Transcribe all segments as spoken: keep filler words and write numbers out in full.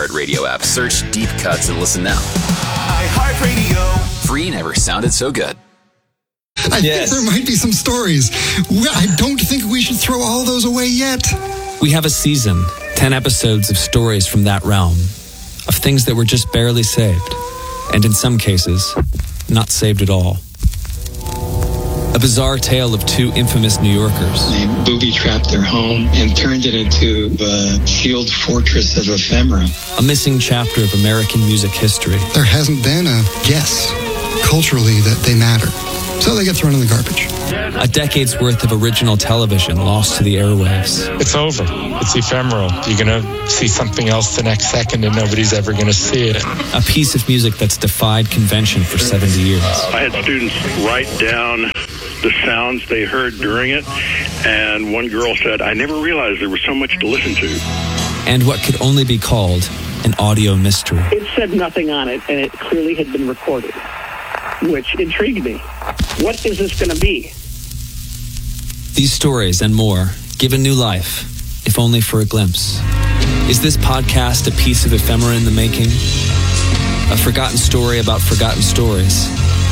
iHeartRadio app. Search Deep Cuts and listen now. iHeartRadio. Free never sounded so good. I Yes. think there might be some stories. Well, I don't think we should throw all those away yet. We have a season, ten episodes of stories from that realm, of things that were just barely saved, and in some cases, not saved at all. A bizarre tale of two infamous New Yorkers. They booby-trapped their home and turned it into a sealed fortress of ephemera. A missing chapter of American music history. There hasn't been a guess culturally that they matter. So they get thrown in the garbage. A decade's worth of original television lost to the airwaves. It's over. It's ephemeral. You're going to see something else the next second and nobody's ever going to see it. A piece of music that's defied convention for seventy years. I had students write down the sounds they heard during it, and one girl said, I never realized there was so much to listen to. And what could only be called an audio mystery. It said nothing on it, and it clearly had been recorded, which intrigued me. What is this going to be? These stories and more given new life, if only for a glimpse. Is this podcast a piece of ephemera in the making? A forgotten story about forgotten stories?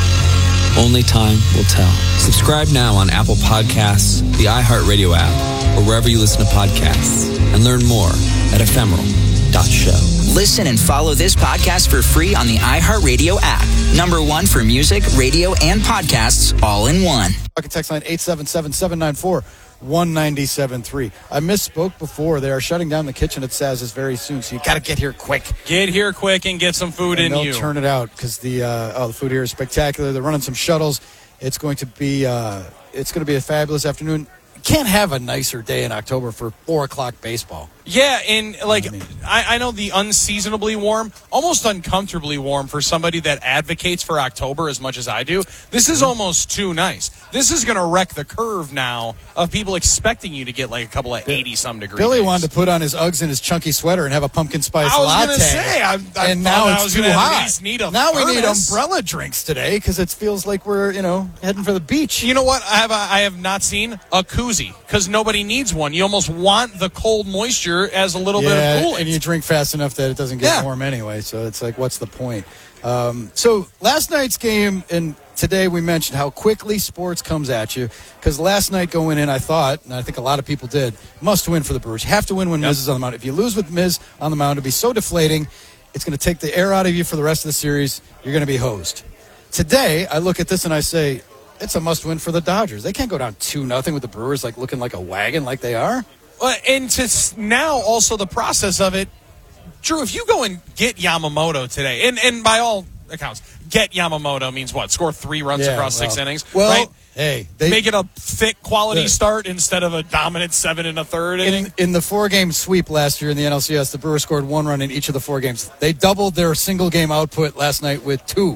Only time will tell. Subscribe now on Apple Podcasts, the iHeartRadio app, or wherever you listen to podcasts, and learn more at ephemeral dot show. Listen and follow this podcast for free on the iHeartRadio app. Number one for music, radio, and podcasts all in one. Text line eight seven seven, seven nine four, one nine seven three. I misspoke before. They are shutting down the kitchen at Saz's very soon, so you got to get here quick. Get here quick and get some food and in they'll you. Turn it out because the uh, oh the food here is spectacular. They're running some shuttles. It's going to be uh, it's going to be a fabulous afternoon. Can't have a nicer day in October for four o'clock baseball. Yeah, and like I, mean, I, I know the unseasonably warm, almost uncomfortably warm for somebody that advocates for October as much as I do. This is almost too nice. This is going to wreck the curve now of people expecting you to get like a couple of eighty-some degrees. Billy days. wanted to put on his Uggs and his chunky sweater and have a pumpkin spice I was latte. going to say, I, I and now I it's was too gonna hot. At least need a now we need furnace. umbrella drinks today because it feels like we're you know heading for the beach. You know what? I have a, I have not seen a koozie because nobody needs one. You almost want the cold moisture as a little yeah, bit of coolant. And you drink fast enough that it doesn't get Yeah. warm anyway. So it's like, what's the point? Um, so last night's game, and today we mentioned how quickly sports comes at you. Because last night going in, I thought, and I think a lot of people did, must win for the Brewers. You have to win when Yep. Miz is on the mound. If you lose with Miz on the mound, it'll be so deflating. It's going to take the air out of you for the rest of the series. You're going to be hosed. Today, I look at this and I say, it's a must win for the Dodgers. They can't go down two nothing with the Brewers like looking like a wagon like they are. Well, and to s- now also the process of it, Drew, if you go and get Yamamoto today, and, and by all accounts, get Yamamoto means what? Score three runs Yeah, across six well- innings? well, right? hey, they- Make it a thick quality Yeah. start instead of a dominant seven and a third inning. In, in the four-game sweep last year in the N L C S, the Brewers scored one run in each of the four games. They doubled their single-game output last night with two.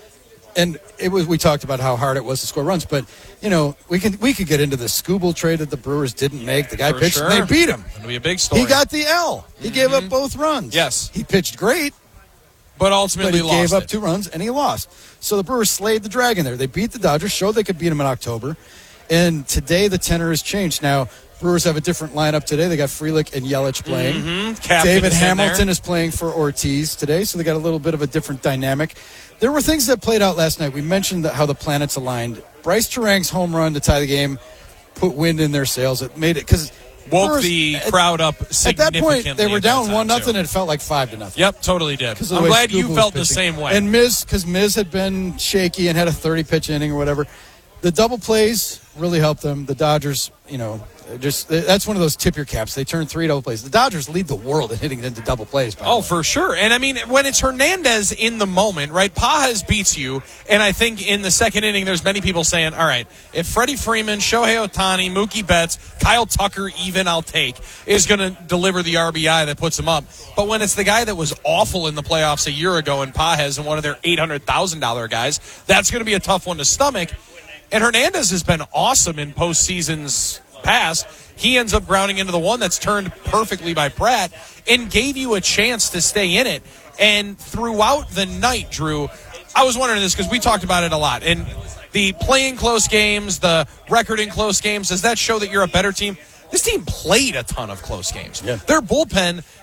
And it was we talked about how hard it was to score runs, but you know we can we could get into the Skubal trade that the Brewers didn't make. The guy For pitched, sure. and they beat him. It'll be a big story. He got the L. He Mm-hmm. gave up both runs. Yes. he pitched great, but but ultimately he lost gave up it. two runs and he lost. So the Brewers slayed the dragon there. They beat the Dodgers, showed they could beat them in October, and today the tenor has changed. Now Brewers have a different lineup today. They got Frelick and Yelich playing. Mm-hmm. Captain David is in Hamilton there. is playing for Ortiz today, so they got a little bit of a different dynamic. There were things that played out last night. We mentioned that how the planets aligned. Bryce Terang's home run to tie the game put wind in their sails. It made it because Woke the crowd up at that significantly. point they were at down that one time, nothing, too. and it felt like five to nothing. Yep, totally did. 'Cause of the I'm way glad you Skubal was felt the pitching. same way. And Miz, because Miz had been shaky and had a thirty pitch inning or whatever. The double plays really helped them. The Dodgers, you know, just that's one of those tip your caps. They turn three double plays. The Dodgers lead the world in hitting it into double plays. By the Oh, way. for sure. And I mean, when it's Hernandez in the moment, right? Pages beats you. And I think in the second inning, there's many people saying, all right, if Freddie Freeman, Shohei Ohtani, Mookie Betts, Kyle Tucker, even I'll take, is going to deliver the R B I that puts him up. But when it's the guy that was awful in the playoffs a year ago in Pages and one of their eight hundred thousand dollars guys, that's going to be a tough one to stomach. And Hernandez has been awesome in postseasons past. He ends up grounding into the one that's turned perfectly by Pratt and gave you a chance to stay in it. And throughout the night, Drew, I was wondering this because we talked about it a lot. And the playing close games, the record in close games, does that show that you're a better team? This team played a ton of close games. Yeah. Their bullpen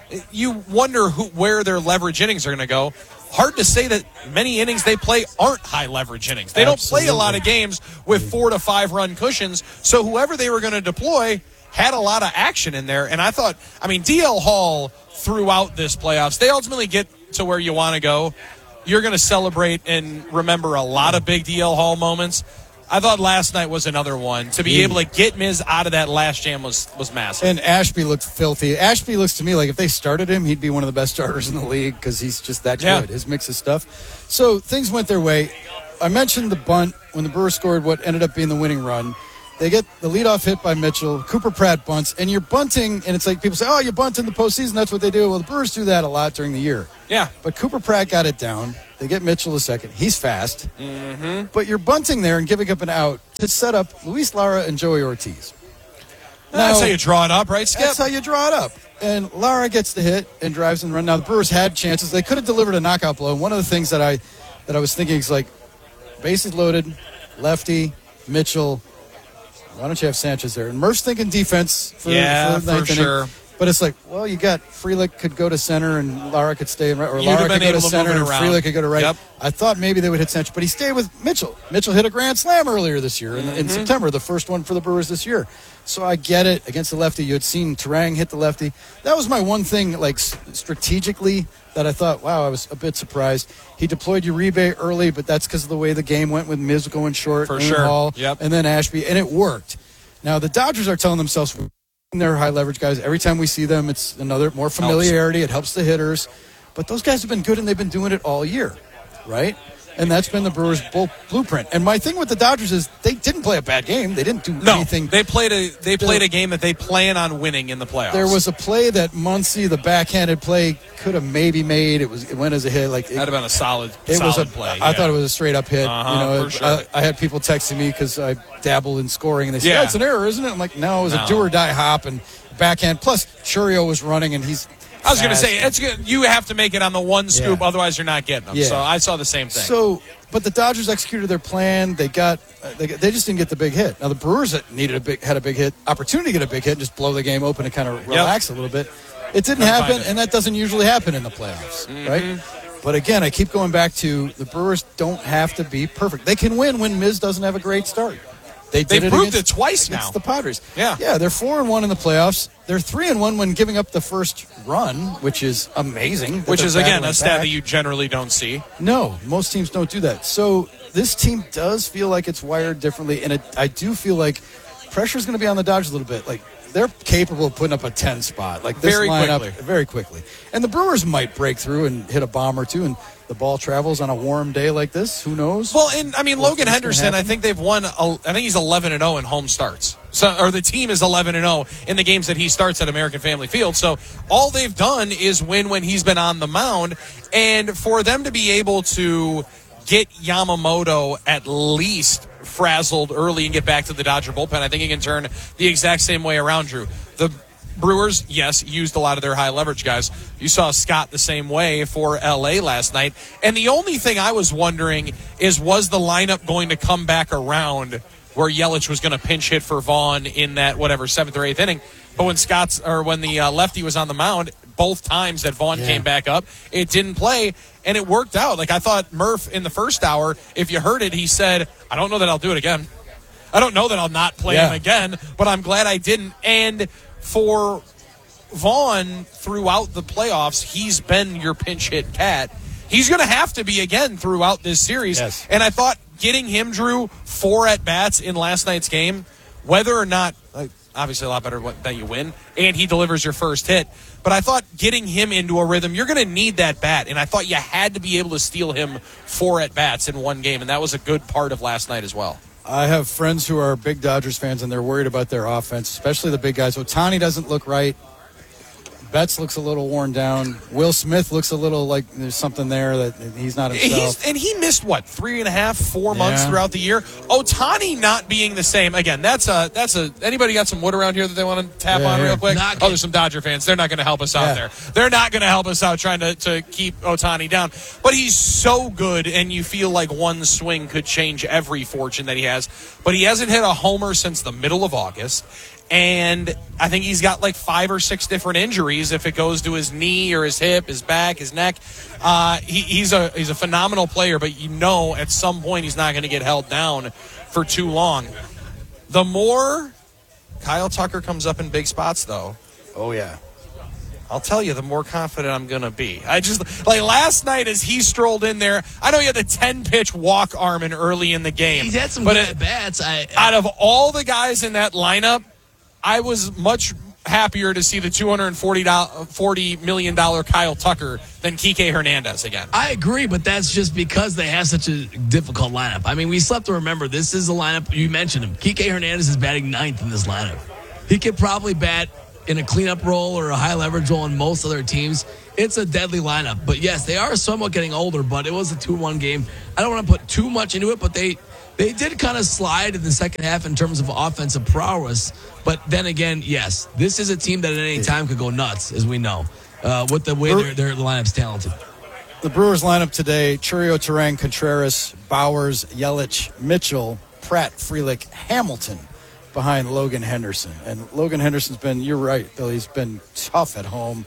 you wonder who, where their leverage innings are going to go. Hard to say that many innings they play aren't high leverage innings. They Absolutely. don't play a lot of games with four to five run cushions. So whoever they were going to deploy had a lot of action in there. And I thought, I mean, D L Hall throughout this playoffs, they ultimately get to where you want to go. You're going to celebrate and remember a lot of big D L Hall moments. I thought last night was another one. To be yeah. able to get Miz out of that last jam was, was massive. And Ashby looked filthy. Ashby looks to me like if they started him, he'd be one of the best starters in the league because he's just that yeah. good, his mix of stuff. So things went their way. I mentioned the bunt when the Brewers scored what ended up being the winning run. They get the leadoff hit by Mitchell. Cooper Pratt bunts, and you're bunting, and it's like people say, oh, you bunt in the postseason. That's what they do. Well, the Brewers do that a lot during the year. Yeah. But Cooper Pratt got it down. They get Mitchell a second. He's fast. Mm-hmm. But you're bunting there and giving up an out to set up Luis Lara and Joey Ortiz. Now, that's how you draw it up, right, Skip? That's how you draw it up. And Lara gets the hit and drives and run. Now, the Brewers had chances. They could have delivered a knockout blow. One of the things that I that I was thinking is like, bases loaded, lefty, Mitchell. Why don't you have Sanchez there? And Murph's thinking defense for, yeah, for the ninth for sure. inning. But it's like, well, you got Frelick could go to center and Lara could stay in right, or You'd Lara could go to to center and Frelick could go to right. Yep. I thought maybe they would hit Sanchez, but he stayed with Mitchell. Mitchell hit a grand slam earlier this year in, mm-hmm. in September, the first one for the Brewers this year. So I get it against the lefty. You had seen Terang hit the lefty. That was my one thing, like strategically, that I thought, wow, I was a bit surprised. He deployed Uribe early, but that's because of the way the game went with Miz going short, for and sure, Hall, yep. and then Ashby, and it worked. Now the Dodgers are telling themselves. They're high leverage guys. Every time we see them, it's another more familiarity. Helps. It helps the hitters. But those guys have been good, and they've been doing it all year, right? And that's been the Brewers' blueprint. And my thing with the Dodgers is they didn't play a bad game. They didn't do no, anything. They played a they played a game that they plan on winning in the playoffs. There was a play that Muncy, the backhanded play, could have maybe made. It was it went as a hit. Like it, that'd have been a solid, it solid was a, play. I yeah. thought it was a straight up hit. Uh-huh, you know, for sure. I, I had people texting me because I dabble in scoring, and they said, yeah. "Oh, it's an error, isn't it?" I'm like, "No, it was no. a do or die hop and backhand." Plus, Churio was running, and he's. I was going to say, it's good. You have to make it on the one scoop, yeah. otherwise you're not getting them. Yeah. So I saw the same thing. So, but the Dodgers executed their plan. They got, they, they just didn't get the big hit. Now the Brewers needed a big, had a big hit, opportunity to get a big hit, and just blow the game open and kind of relax yep. a little bit. It didn't Couldn't happen, and that doesn't usually happen in the playoffs, mm-hmm. right? But again, I keep going back to the Brewers don't have to be perfect. They can win when Miz doesn't have a great start. They did They've it proved against, it twice against now. the Padres. Yeah, yeah, they're four and one in the playoffs. They're three and one when giving up the first run, which is amazing. Which is again a stat back. that you generally don't see. No, most teams don't do that. So this team does feel like it's wired differently, and it, I do feel like pressure is going to be on the Dodgers a little bit. Like they're capable of putting up a ten spot, like this very lineup, quickly. very quickly. And the Brewers might break through and hit a bomb or two, and the ball travels on a warm day like this. Who knows? Well, and I mean, Logan Henderson, I think they've won. I think he's eleven and zero in home starts. So, or the team is eleven and zero in the games that he starts at American Family Field. So all they've done is win when he's been on the mound, and for them to be able to get Yamamoto at least frazzled early and get back to the Dodger bullpen, I think he can turn the exact same way around, Drew. The Brewers, yes, used a lot of their high leverage guys. You saw Scott the same way for L A last night. And the only thing I was wondering is, was the lineup going to come back around where Yelich was going to pinch hit for Vaughn in that, whatever, seventh or eighth inning? But when Scott's, or when the uh, lefty was on the mound, both times that Vaughn yeah. came back up, it didn't play, and it worked out. Like, I thought Murph in the first hour, if you heard it, he said, I don't know that I'll do it again. I don't know that I'll not play yeah. him again, but I'm glad I didn't. And for Vaughn, throughout the playoffs, he's been your pinch hit cat. He's going to have to be again throughout this series. Yes. And I thought getting him, Drew, four at-bats in last night's game, whether or not, like, obviously a lot better that you win, and he delivers your first hit. But I thought getting him into a rhythm, you're going to need that bat. And I thought you had to be able to steal him four at-bats in one game, and that was a good part of last night as well. I have friends who are big Dodgers fans, and they're worried about their offense, especially the big guys. Ohtani doesn't look right. Betts looks a little worn down. Will Smith looks a little like there's something there that he's not himself. He's, and he missed, what, three and a half, four yeah. months throughout the year? Ohtani not being the same. Again, that's a, that's a, anybody got some wood around here that they want to tap yeah, on yeah. real quick? Not oh, there's some Dodger fans. They're not going to help us out yeah. there. They're not going to help us out trying to, to keep Ohtani down. But he's so good, and you feel like one swing could change every fortune that he has. But he hasn't hit a homer since the middle of August. And I think he's got like five or six different injuries. If it goes to his knee or his hip, his back, his neck, uh, he, he's a he's a phenomenal player. But you know, at some point, he's not going to get held down for too long. The more Kyle Tucker comes up in big spots, though, oh yeah, I'll tell you, the more confident I'm going to be. I just, like last night as he strolled in there, I know he had the ten-pitch walk Armin early in the game. He's had some but good it, bats. I, out of all the guys in that lineup, I was much happier to see the two hundred forty million dollars Kyle Tucker than Kike Hernandez again. I agree, but that's just because they have such a difficult lineup. I mean, we still have to remember, this is a lineup, you mentioned him. Kike Hernandez is batting ninth in this lineup. He could probably bat in a cleanup role or a high leverage role in most other teams. It's a deadly lineup. But yes, they are somewhat getting older, but it was a two one game. I don't want to put too much into it, but they they did kind of slide in the second half in terms of offensive prowess. But then again, yes, this is a team that at any time could go nuts, as we know, uh, with the way their, their lineup's talented. The Brewers lineup today: Churio, Terang, Contreras, Bowers, Yelich, Mitchell, Pratt, Frelick, Hamilton, behind Logan Henderson. And Logan Henderson's been, you're right, Bill, he's been tough at home.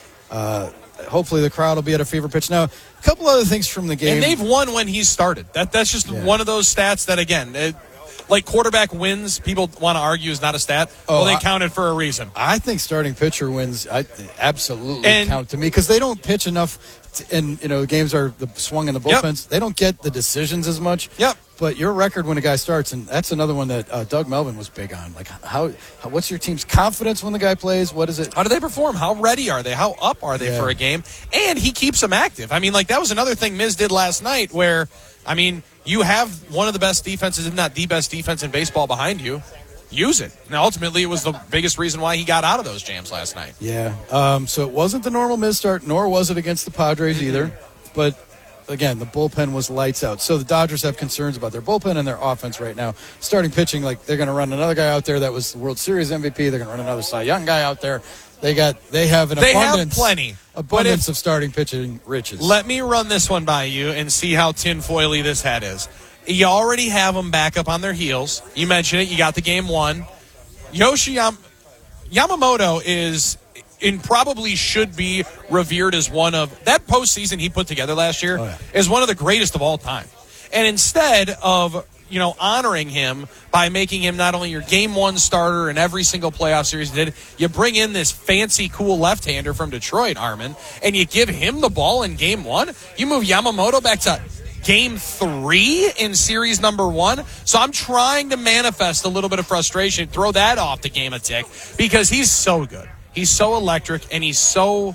Uh, hopefully the crowd will be at a fever pitch. Now, a couple other things from the game. And they've won when he's started. That That's just yeah. one of those stats that, again, it, like quarterback wins, people want to argue is not a stat. Oh, well, they I, counted for a reason. I think starting pitcher wins I, absolutely and, count to me because they don't pitch enough. To, and, you know, games are the swung in the bullpens. Yep. They don't get the decisions as much. Yep. But your record when a guy starts, and that's another one that uh, Doug Melvin was big on. Like, how, how, what's your team's confidence when the guy plays? What is it? How do they perform? How ready are they? How up are they yeah. for a game? And he keeps them active. I mean, like, that was another thing Miz did last night where, I mean, you have one of the best defenses, if not the best defense in baseball behind you. Use it. And ultimately, it was the biggest reason why he got out of those jams last night. Yeah. Um, so it wasn't the normal Miz start, nor was it against the Padres mm-hmm. either. But again, the bullpen was lights out. So the Dodgers have concerns about their bullpen and their offense right now. Starting pitching, like they're going to run another guy out there that was the World Series M V P. They're going to run another Cy Young guy out there. They got, they have an they abundance, have plenty. abundance if, of starting pitching riches. Let me run this one by you and see how tinfoily this hat is. You already have them back up on their heels. You mentioned it. You got the game one. Yoshi Yam- Yamamoto is... and probably should be revered as one of that postseason he put together last year oh, yeah. is one of the greatest of all time. And instead of, you know, honoring him by making him not only your game one starter in every single playoff series you did, you bring in this fancy, cool left-hander from Detroit, Armin, and you give him the ball in game one. You move Yamamoto back to game three in series number one. So I'm trying to manifest a little bit of frustration, throw that off the game a tick because he's so good. He's so electric, and he's so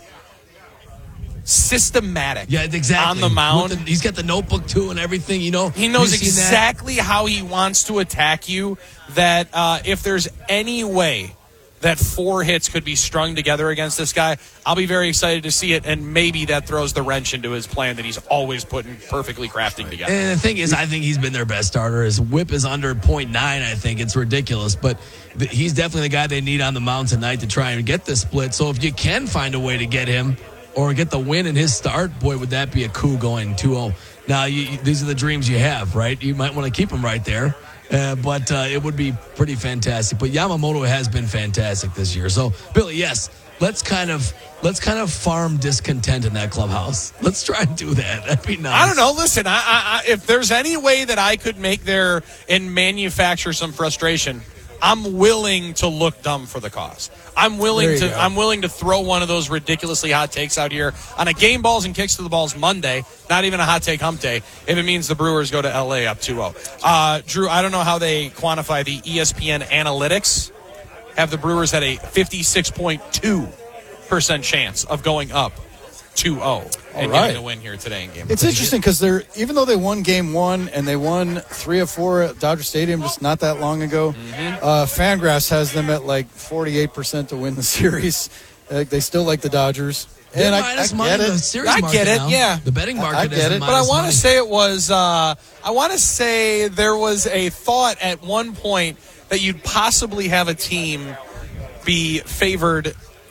systematic yeah, exactly. on the mound. The, he's got the notebook, too, and everything, you know. He knows You've exactly how he wants to attack you, that uh, if there's any way that four hits could be strung together against this guy, I'll be very excited to see it, and maybe that throws the wrench into his plan that he's always putting perfectly crafting together. And the thing is, I think he's been their best starter. His whip is under point nine, I think. It's ridiculous, but th- he's definitely the guy they need on the mound tonight to try and get the split. So if you can find a way to get him or get the win in his start, boy, would that be a coup going two oh. Now, you, you, these are the dreams you have, right? You might want to keep him right there. Uh, but uh, it would be pretty fantastic. But Yamamoto has been fantastic this year. So, Billy, yes, let's kind of let's kind of farm discontent in that clubhouse. Let's try and do that. That'd be nice. I don't know. Listen, I, I, if there's any way that I could make there and manufacture some frustration, I'm willing to look dumb for the cause. I'm willing to. Go. I'm willing to throw one of those ridiculously hot takes out here on a game balls and kicks to the balls Monday. Not even a hot take hump day. If it means the Brewers go to L A up two oh. Uh, Drew, I don't know how they quantify the E S P N analytics. Have the Brewers at a fifty-six point two percent chance of going up two oh and right. getting a win here today in game. It's interesting because they're even though they won game one and they won three or four at Dodger Stadium just not that long ago, mm-hmm. uh, Fangraphs has them at like forty-eight percent to win the series. Uh, they still like the Dodgers. And I, minus I money get in it. the series I market get it. now. Yeah, the betting market. I, I get is it. But I want to say it was. Uh, I want to say there was a thought at one point that you'd possibly have a team be favored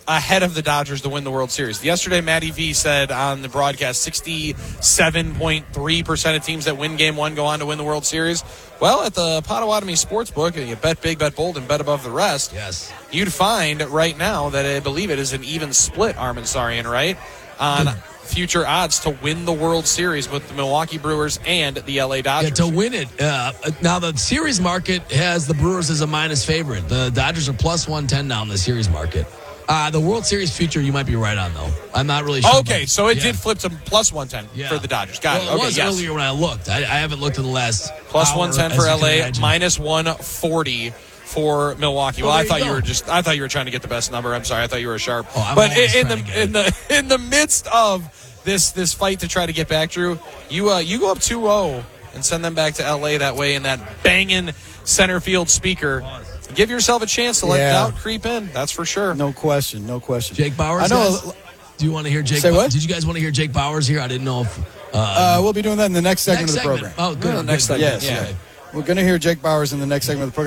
ahead of the Dodgers to win the World Series. Yesterday, Matty V said on the broadcast sixty-seven point three percent of teams that win Game one go on to win the World Series. Well, at the Potawatomi Sportsbook, and you bet big, bet bold, and bet above the rest, yes, you'd find right now that I believe it is an even split, Armin Sarian, right, on future odds to win the World Series with the Milwaukee Brewers and the L A Dodgers. Yeah, to win it. Uh, now, the series market has the Brewers as a minus favorite. The Dodgers are plus one ten now in the series market. Uh, the World Series future, you might be right on, though. I'm not really sure. Okay, so it yeah. did flip to plus one ten yeah. for the Dodgers. Got well, it. Okay, it was yes. earlier when I looked. I, I haven't looked in the last Plus hour, one ten for as you L can A, imagine. minus one forty for Milwaukee. Well, Well, I there thought you you go. were just I thought you were trying to get the best number. I'm sorry. I thought you were sharp. Oh, I'm but always in, in trying the to get in the in the midst of this this fight to try to get back, Drew, you uh, you go up two oh and send them back to L A that way in that banging center field speaker. Give yourself a chance to let Yeah. doubt creep in. That's for sure. No question. No question. Jake Bowers, I know. guys? Do you want to hear Jake? Say what? Did you guys want to hear Jake Bowers here? I didn't know if. Uh, Uh, we'll be doing that in the next segment next of the segment. program. Oh, good. Yeah, next good. segment. Yes. Yeah. Yeah. We're going to hear Jake Bowers in the next segment of the program.